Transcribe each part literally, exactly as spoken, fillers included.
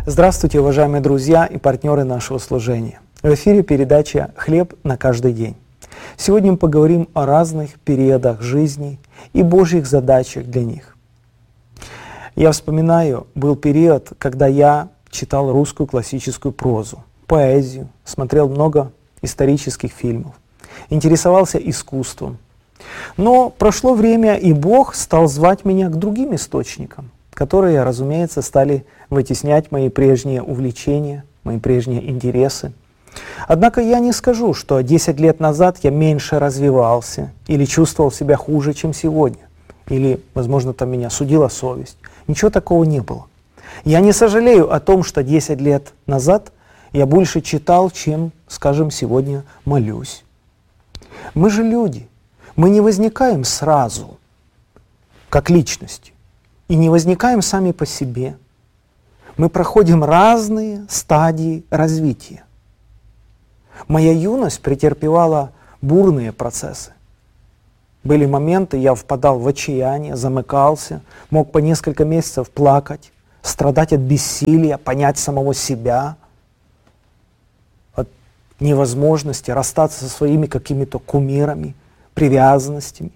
Здравствуйте, уважаемые друзья и партнеры нашего служения. В эфире передача «Хлеб на каждый день». Сегодня мы поговорим о разных периодах жизни и Божьих задачах для них. Я вспоминаю, был период, когда я читал русскую классическую прозу, поэзию, смотрел много исторических фильмов, интересовался искусством. Но прошло время, и Бог стал звать меня к другим источникам, которые, разумеется, стали вытеснять мои прежние увлечения, мои прежние интересы. Однако я не скажу, что десять лет назад я меньше развивался или чувствовал себя хуже, чем сегодня. Или, возможно, там меня судила совесть. Ничего такого не было. Я не сожалею о том, что десять лет назад я больше читал, чем, скажем, сегодня молюсь. Мы же люди. Мы не возникаем сразу, как личности, и не возникаем сами по себе. Мы проходим разные стадии развития. Моя юность претерпевала бурные процессы. Были моменты, я впадал в отчаяние, замыкался, мог по несколько месяцев плакать, страдать от бессилия, понять самого себя, от невозможности расстаться со своими какими-то кумирами, привязанностями.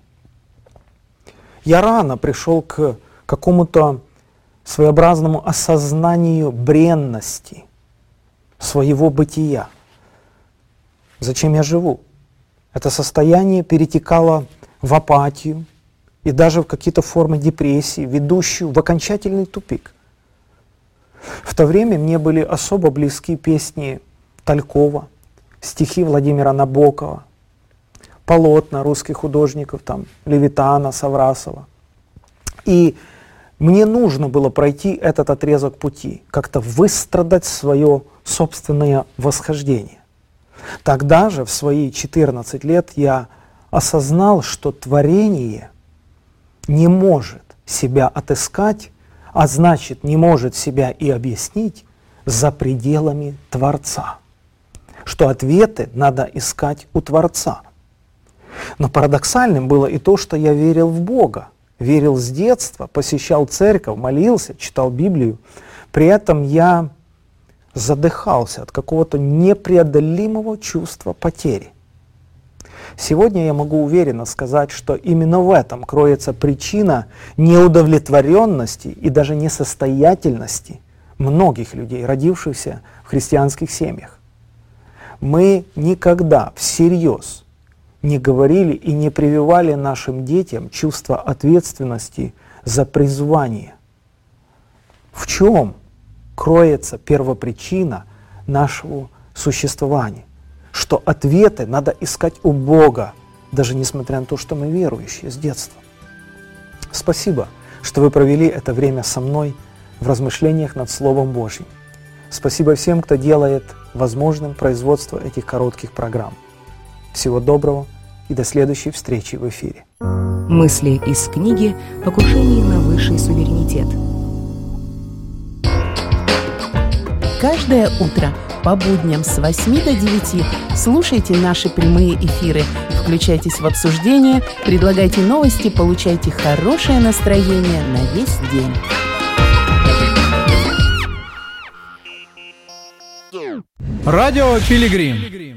Я рано пришел к какому-то своеобразному осознанию бренности своего бытия. Зачем я живу? Это состояние перетекало в апатию и даже в какие-то формы депрессии, ведущую в окончательный тупик. В то время мне были особо близки песни Талькова, стихи Владимира Набокова, полотна русских художников, там, Левитана, Саврасова. И мне нужно было пройти этот отрезок пути, как-то выстрадать свое собственное восхождение. Тогда же, в свои четырнадцать лет, я осознал, что творение не может себя отыскать, а значит, не может себя и объяснить за пределами Творца. Что ответы надо искать у Творца. Но парадоксальным было и то, что я верил в Бога, верил с детства, посещал церковь, молился, читал Библию. При этом я задыхался от какого-то непреодолимого чувства потери. Сегодня я могу уверенно сказать, что именно в этом кроется причина неудовлетворенности и даже несостоятельности многих людей, родившихся в христианских семьях. Мы никогда всерьез не говорили и не прививали нашим детям чувство ответственности за призвание. В чем кроется первопричина нашего существования? Что ответы надо искать у Бога, даже несмотря на то, что мы верующие с детства. Спасибо, что вы провели это время со мной в размышлениях над Словом Божьим. Спасибо всем, кто делает возможным производство этих коротких программ. Всего доброго и до следующей встречи в эфире. Мысли из книги «Покушение на высший суверенитет». Каждое утро по будням с восьми до девяти слушайте наши прямые эфиры, включайтесь в обсуждение, предлагайте новости, получайте хорошее настроение на весь день. Радио Пилигрим.